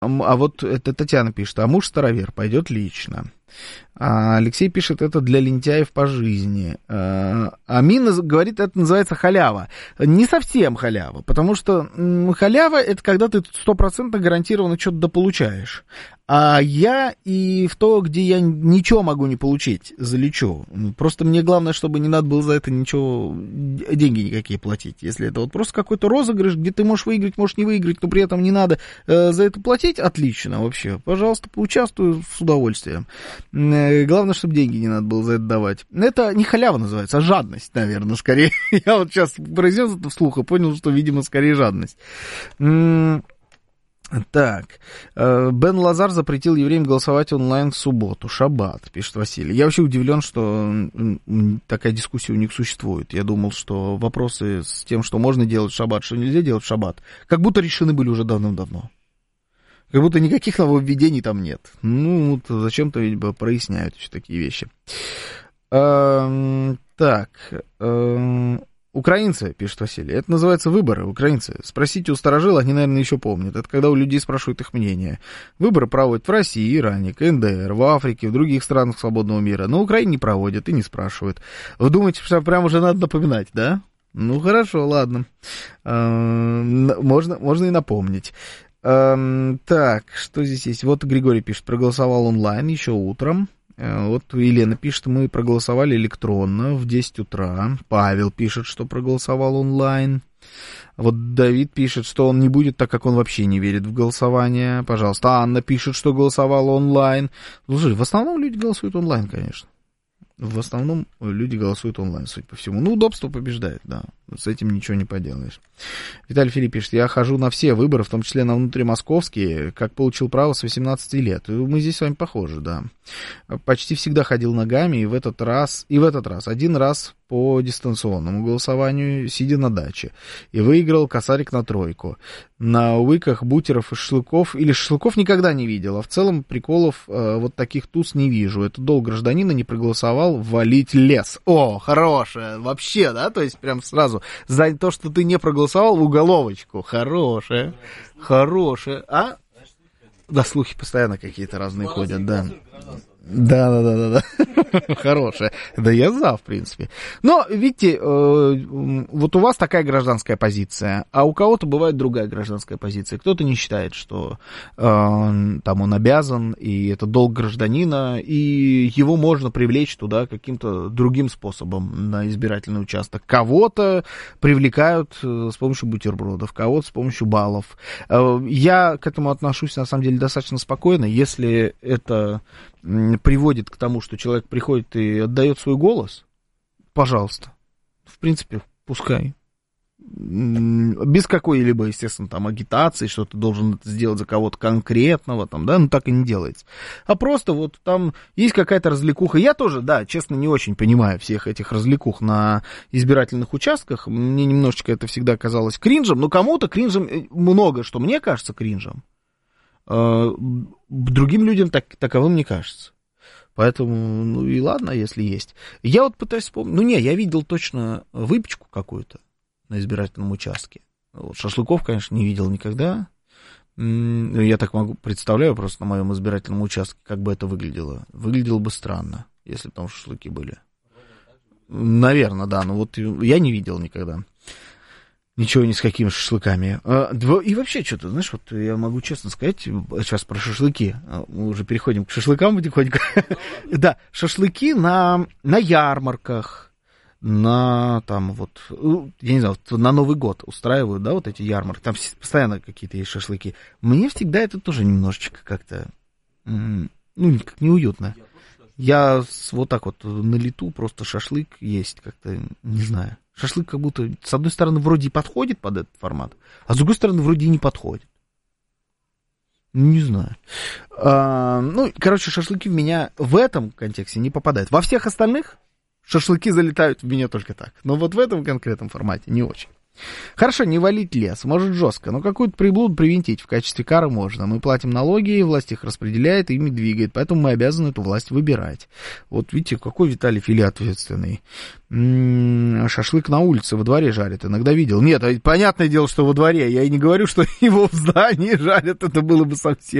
А вот это Татьяна пишет, а муж старовер, пойдет лично. А Алексей пишет, это для лентяев по жизни. А Мина говорит, это называется халява. Не совсем халява, потому что халява — это когда ты 100% гарантированно что-то дополучаешь. А я и в то, где я ничего могу не получить, залечу. Просто мне главное, чтобы не надо было за это ничего, деньги никакие платить. Если это вот просто какой-то розыгрыш, где ты можешь выиграть, можешь не выиграть, но при этом не надо за это платить, отлично вообще. Пожалуйста, поучаствую с удовольствием. Главное, чтобы деньги не надо было за это давать. Это не халява называется, а жадность, наверное, скорее. Я вот сейчас произнес это вслух и понял, что, видимо, скорее жадность. Так, Бен Лазар запретил евреям голосовать онлайн в субботу, шаббат, пишет Василий. Я вообще удивлен, что такая дискуссия у них существует. Я думал, что вопросы с тем, что можно делать в шаббат, что нельзя делать в шаббат, как будто решены были уже давным-давно. Как будто никаких нововведений там нет. Ну, вот зачем-то, видимо, проясняют еще такие вещи. Так, украинцы, пишет Василий, это называется выборы, украинцы. Спросите у старожил, они, наверное, еще помнят. Это когда у людей спрашивают их мнение. Выборы проводят в России, Иране, КНДР, в Африке, в других странах свободного мира. На Украине не проводят и не спрашивают. Вы думаете, что прям уже надо напоминать, да? Ну, хорошо, ладно. Можно и напомнить. Так, что здесь есть? Вот Григорий пишет, проголосовал онлайн еще утром. Вот Елена пишет, мы проголосовали электронно в 10 утра. Павел пишет, что проголосовал онлайн. Вот Давид пишет, что он не будет, так как он вообще не верит в голосование. Пожалуйста, Анна пишет, что голосовала онлайн. Слушай, в основном люди голосуют онлайн, конечно. В основном люди голосуют онлайн, судя по всему. Ну, удобство побеждает, да. С этим ничего не поделаешь. Виталий Филипп пишет, я хожу на все выборы, в том числе на внутримосковские, как получил право с 18 лет. И мы здесь с вами похожи, да. Почти всегда ходил ногами, и в этот раз один раз по дистанционному голосованию, сидя на даче. И выиграл косарик на 3. На увыках бутеров и шашлыков, или шашлыков никогда не видел, а в целом приколов вот таких туз не вижу. Это долг гражданина, не проголосовал, валить лес. О, хорошее, вообще, да, то есть прям сразу за то, что ты не проголосовал, в уголовочку. Хорошее, а? Да, слухи постоянно какие-то разные ходят, да. Да. Хорошая. Да я за, в принципе. Но, видите, вот у вас такая гражданская позиция, а у кого-то бывает другая гражданская позиция. Кто-то не считает, что там он обязан, и это долг гражданина, и его можно привлечь туда каким-то другим способом на избирательный участок. Кого-то привлекают с помощью бутербродов, кого-то с помощью баллов. Я к этому отношусь, на самом деле, достаточно спокойно, если это приводит к тому, что человек приходит и отдает свой голос, пожалуйста, в принципе, пускай. Без какой-либо, естественно, там, агитации, что ты должен это сделать за кого-то конкретного, там, да, ну, так и не делается. А просто вот там есть какая-то развлекуха. Я тоже, да, честно, не очень понимаю всех этих развлекух на избирательных участках. Мне немножечко это всегда казалось кринжем, но кому-то кринжем много, что мне кажется кринжем. Другим людям таковым не кажется. Поэтому, ну и ладно, если есть. Я вот пытаюсь вспомнить. Я видел точно выпечку какую-то на избирательном участке. Вот, шашлыков, конечно, не видел никогда. Я так представляю просто на моем избирательном участке, как бы это выглядело. Выглядело бы странно, если бы там шашлыки были. Наверное, да. Но вот я не видел никогда. Ничего ни с какими шашлыками. И вообще, что-то, знаешь, вот я могу честно сказать, сейчас про шашлыки, мы уже переходим к шашлыкам потихоньку. Да, шашлыки на ярмарках, на там вот, я не знаю, на Новый год устраивают, да, вот эти ярмарки, там постоянно какие-то есть шашлыки. Мне всегда это тоже немножечко как-то, как неуютно. Я вот так вот на лету просто шашлык есть как-то, не знаю. Шашлык как будто, с одной стороны, вроде и подходит под этот формат, а с другой стороны, вроде и не подходит. Не знаю. Шашлыки в меня в этом контексте не попадают. Во всех остальных шашлыки залетают в меня только так. Но вот в этом конкретном формате не очень. Хорошо, не валить лес, может жестко, но какую-то приблуду привинтить в качестве кары можно. Мы платим налоги, власть их распределяет, ими двигает, поэтому мы обязаны эту власть выбирать. Вот видите, какой Виталий Фили ответственный. Шашлык на улице, во дворе жарят, иногда видел. Нет, понятное дело, что во дворе, я и не говорю, что его в здании жарят, это было бы совсем